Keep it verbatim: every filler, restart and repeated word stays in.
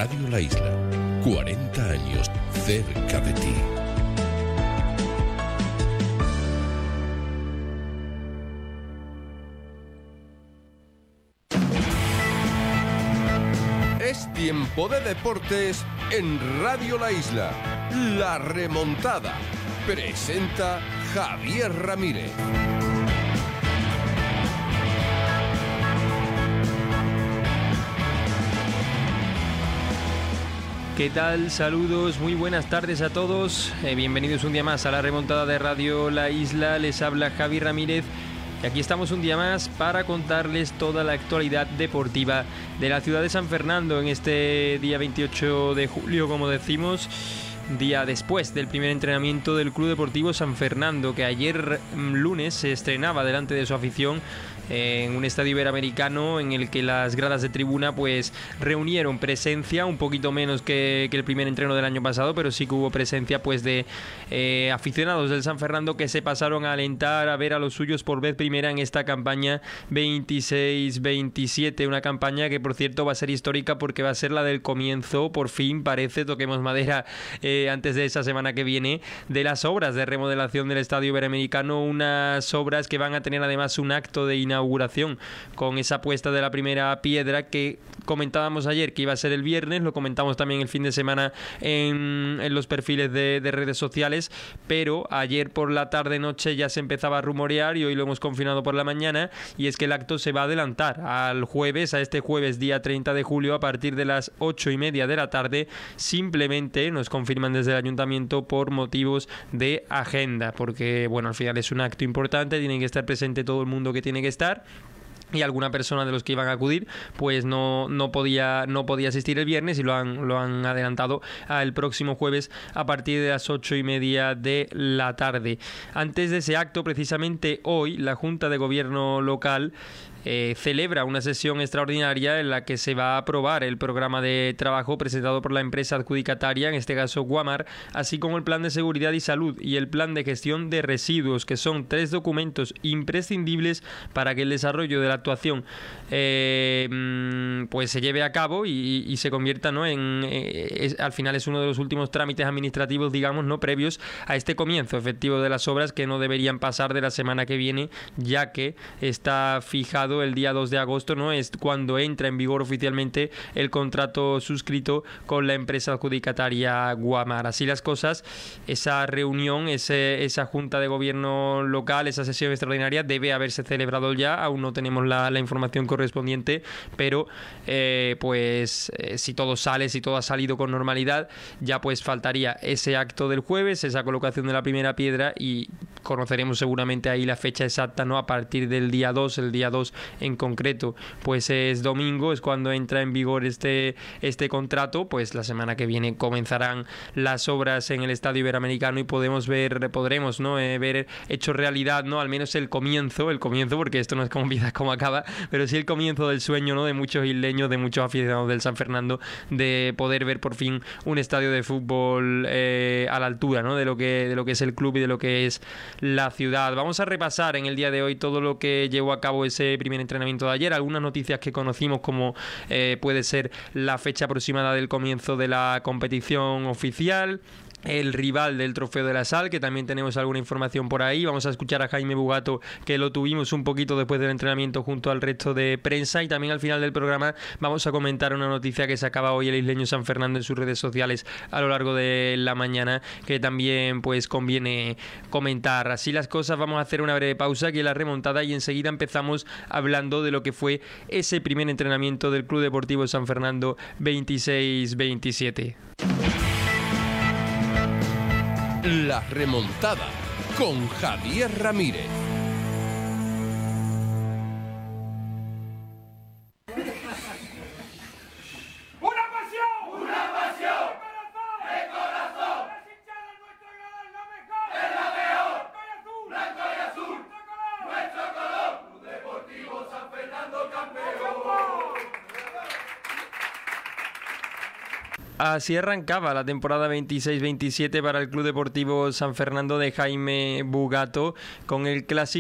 Radio La Isla, cuarenta años cerca de ti. Es tiempo de deportes en Radio La Isla. La remontada. Presenta Javier Ramírez. ¿Qué tal? Saludos, muy buenas tardes a todos. Eh, bienvenidos un día más a la remontada de Radio La Isla. Les habla Javier Ramírez. Y aquí estamos un día más para contarles toda la actualidad deportiva de la ciudad de San Fernando en este día veintiocho de julio, como decimos, día después del primer entrenamiento del Club Deportivo San Fernando, que ayer lunes se estrenaba delante de su afición en un estadio iberoamericano en el que las gradas de tribuna pues reunieron presencia, un poquito menos que, que el primer entreno del año pasado, pero sí que hubo presencia pues de eh, aficionados del San Fernando que se pasaron a alentar, a ver a los suyos por vez primera en esta campaña veintiséis veintisiete, una campaña que por cierto va a ser histórica porque va a ser la del comienzo, por fin parece, toquemos madera, eh, antes de esa semana que viene, de las obras de remodelación del estadio iberoamericano, unas obras que van a tener además un acto de inauguración inauguración con esa puesta de la primera piedra que comentábamos ayer que iba a ser el viernes, lo comentamos también el fin de semana en, en los perfiles de, de redes sociales, pero ayer por la tarde noche ya se empezaba a rumorear y hoy lo hemos confirmado por la mañana, y es que el acto se va a adelantar al jueves, a este jueves día treinta de julio a partir de las ocho y media de la tarde, simplemente nos confirman desde el ayuntamiento por motivos de agenda, porque bueno, al final es un acto importante, tiene que estar presente todo el mundo que tiene que estar, y alguna persona de los que iban a acudir pues no, no podía no podía asistir el viernes y lo han, lo han adelantado al próximo jueves a partir de las ocho y media de la tarde. Antes de ese acto, precisamente hoy, la Junta de Gobierno local Eh, celebra una sesión extraordinaria en la que se va a aprobar el programa de trabajo presentado por la empresa adjudicataria, en este caso Guamar, así como el plan de seguridad y salud y el plan de gestión de residuos, que son tres documentos imprescindibles para que el desarrollo de la actuación eh, pues se lleve a cabo y, y se convierta, ¿no? en eh, es, al final es uno de los últimos trámites administrativos, digamos, no previos a este comienzo efectivo de las obras, que no deberían pasar de la semana que viene, ya que está fijado el día dos de agosto, ¿no? Es cuando entra en vigor oficialmente el contrato suscrito con la empresa adjudicataria Guamar. Así las cosas, esa reunión, ese, esa junta de gobierno local, esa sesión extraordinaria debe haberse celebrado ya, aún no tenemos la, la información correspondiente, pero eh, pues eh, si todo sale, si todo ha salido con normalidad, ya pues faltaría ese acto del jueves, esa colocación de la primera piedra, y conoceremos seguramente ahí la fecha exacta, ¿no? A partir del día dos, el día dos en concreto pues es domingo, es cuando entra en vigor este, este contrato, pues la semana que viene comenzarán las obras en el estadio iberoamericano y podemos ver, podremos ¿no? eh, ver hecho realidad, ¿no? Al menos el comienzo, el comienzo, porque esto no es como empieza, como acaba, pero sí el comienzo del sueño, ¿no? De muchos isleños, de muchos aficionados del San Fernando, de poder ver por fin un estadio de fútbol eh, a la altura, ¿no? de lo que de lo que es el club y de lo que es la ciudad. Vamos a repasar en el día de hoy todo lo que llevó a cabo ese primer entrenamiento de ayer, algunas noticias que conocimos, como eh, puede ser la fecha aproximada del comienzo de la competición oficial, el rival del Trofeo de la Sal, que también tenemos alguna información por ahí. Vamos a escuchar a Jaime Bugato, que lo tuvimos un poquito después del entrenamiento junto al resto de prensa, y también al final del programa vamos a comentar una noticia que sacaba hoy el isleño San Fernando en sus redes sociales a lo largo de la mañana, que también pues conviene comentar. Así las cosas, vamos a hacer una breve pausa aquí en la remontada y enseguida empezamos hablando de lo que fue ese primer entrenamiento del Club Deportivo San Fernando veintiséis veintisiete. La remontada con Javier Ramírez. ¡Una pasión! ¡Una pasión! ¡De corazón! ¡Las hinchadas nuestra gran, la mejor! ¡Es la mejor! ¡Blanco y azul! ¡Nuestro color! ¡Club Deportivo San Fernando campeón! Así arrancaba la temporada veintiséis veintisiete para el Club Deportivo San Fernando de Jaime Bugato, con el clásico